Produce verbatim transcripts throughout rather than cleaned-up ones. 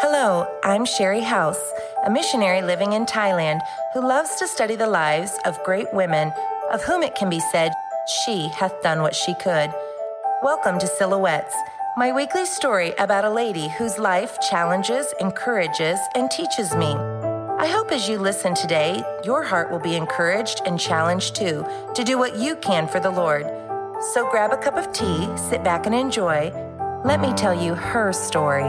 Hello, I'm Sherry House, a missionary living in Thailand who loves to study the lives of great women, of whom it can be said, she hath done what she could. Welcome to Silhouettes, my weekly story about a lady whose life challenges, encourages, and teaches me. I hope as you listen today, your heart will be encouraged and challenged too to do what you can for the Lord. So grab a cup of tea, sit back and enjoy. Let me tell you her story.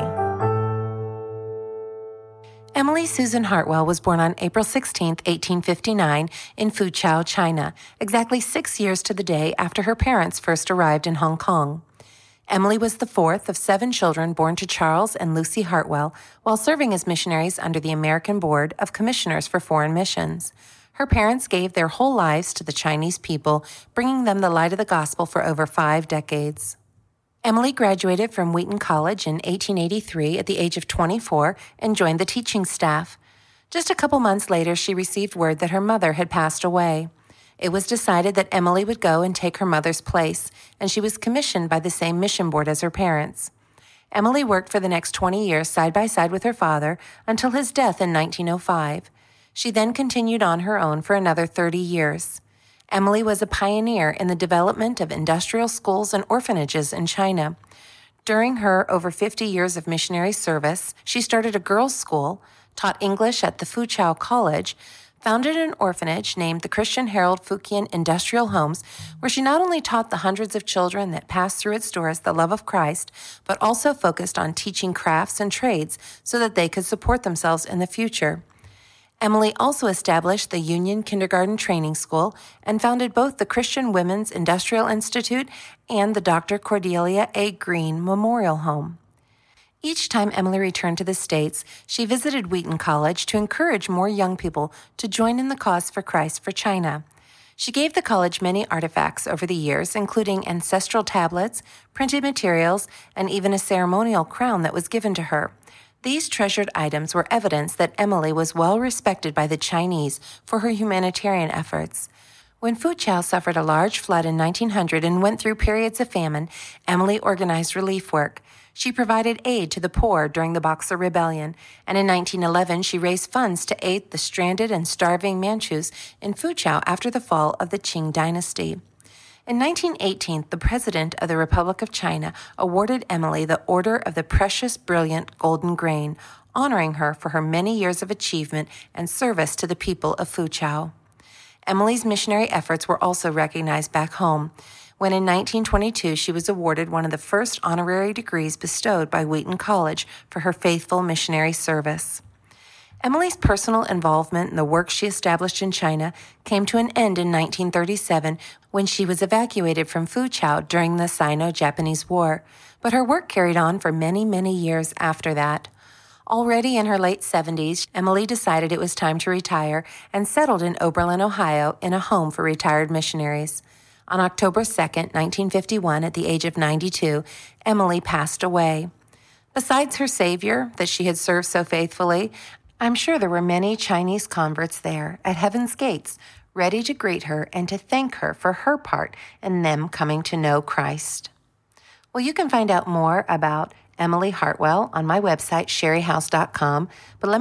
Emily Susan Hartwell was born on April sixteenth, eighteen fifty-nine, in Foochow, China, exactly six years to the day after her parents first arrived in Hong Kong. Emily was the fourth of seven children born to Charles and Lucy Hartwell while serving as missionaries under the American Board of Commissioners for Foreign Missions. Her parents gave their whole lives to the Chinese people, bringing them the light of the gospel for over five decades. Emily graduated from Wheaton College in eighteen eighty-three at the age of twenty-four and joined the teaching staff. Just a couple months later, she received word that her mother had passed away. It was decided that Emily would go and take her mother's place, and she was commissioned by the same mission board as her parents. Emily worked for the next twenty years side by side with her father until his death in nineteen oh five. She then continued on her own for another thirty years. Emily was a pioneer in the development of industrial schools and orphanages in China. During her over fifty years of missionary service, she started a girls' school, taught English at the Foochow College, founded an orphanage named the Christian Harold Fukien Industrial Homes, where she not only taught the hundreds of children that passed through its doors the love of Christ, but also focused on teaching crafts and trades so that they could support themselves in the future. Emily also established the Union Kindergarten Training School and founded both the Christian Women's Industrial Institute and the Doctor Cordelia A. Green Memorial Home. Each time Emily returned to the States, she visited Wheaton College to encourage more young people to join in the cause for Christ for China. She gave the college many artifacts over the years, including ancestral tablets, printed materials, and even a ceremonial crown that was given to her. These treasured items were evidence that Emily was well respected by the Chinese for her humanitarian efforts. When Foochow suffered a large flood in nineteen hundred and went through periods of famine, Emily organized relief work. She provided aid to the poor during the Boxer Rebellion, and in nineteen eleven she raised funds to aid the stranded and starving Manchus in Foochow after the fall of the Qing dynasty. In nineteen eighteen, the President of the Republic of China awarded Emily the Order of the Precious Brilliant Golden Grain, honoring her for her many years of achievement and service to the people of Foochow. Emily's missionary efforts were also recognized back home, when in nineteen twenty-two she was awarded one of the first honorary degrees bestowed by Wheaton College for her faithful missionary service. Emily's personal involvement in the work she established in China came to an end in nineteen thirty-seven when she was evacuated from Foochow during the Sino-Japanese War, but her work carried on for many, many years after that. Already in her late seventies, Emily decided it was time to retire and settled in Oberlin, Ohio, in a home for retired missionaries. On October second, nineteen fifty-one, at the age of ninety-two, Emily passed away. Besides her Savior, that she had served so faithfully, I'm sure there were many Chinese converts there at Heaven's Gates, ready to greet her and to thank her for her part in them coming to know Christ. Well, you can find out more about Emily Hartwell on my website, sherry house dot com, but let me